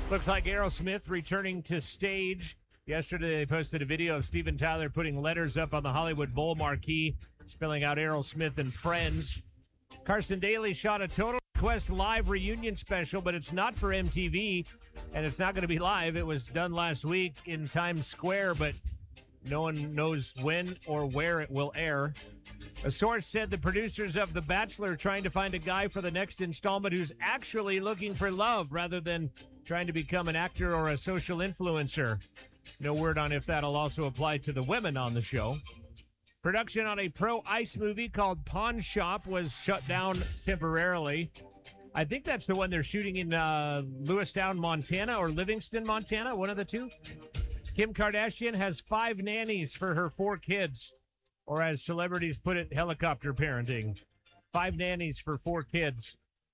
Looks like Aerosmith returning to stage. Yesterday, they posted a video of Steven Tyler putting letters up on the Hollywood Bowl marquee, spelling out Aerosmith and Friends. Carson Daly shot a Total Request live reunion special, but it's not for MTV, and it's not going to be live. It was done last week in Times Square, but no one knows when or where it will air. A source said the producers of The Bachelor are trying to find a guy for the next installment who's actually looking for love rather than trying to become an actor or a social influencer. No word on if that'll also apply to the women on the show. Production on a pro ice movie called Pawn Shop was shut down temporarily. I think that's the one they're shooting in Lewistown, Montana, or Livingston, Montana, one of the two. Kim Kardashian has 5 nannies for her 4 kids, or as celebrities put it, helicopter parenting. 5 nannies for 4 kids.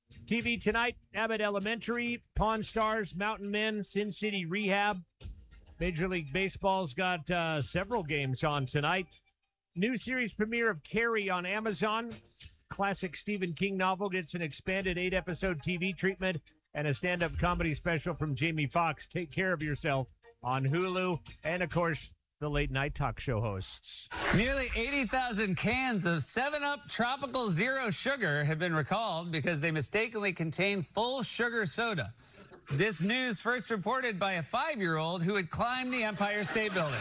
TV tonight, Abbott Elementary, Pawn Stars, Mountain Men, Sin City Rehab. Major League Baseball's got several games on tonight. New series premiere of Carrie on Amazon. Classic Stephen King novel gets an expanded 8-episode TV treatment, and a stand-up comedy special from Jamie Foxx, Take Care of Yourself, on Hulu. And, of course, the late-night talk show hosts. Nearly 80,000 cans of 7-Up Tropical Zero Sugar have been recalled because they mistakenly contain full sugar soda. This news first reported by a 5-year-old who had climbed the Empire State Building.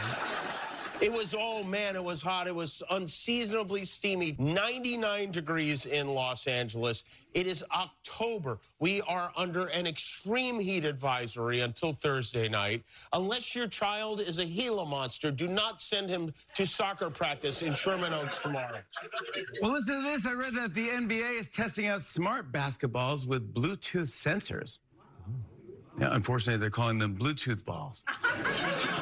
It was, oh man, it was hot. It was unseasonably steamy. 99 degrees in Los Angeles. It is October. We are under an extreme heat advisory until Thursday night. Unless your child is a Gila monster, do not send him to soccer practice in Sherman Oaks tomorrow. Well, listen to this. I read that the NBA is testing out smart basketballs with Bluetooth sensors. Yeah, unfortunately, they're calling them Bluetooth balls.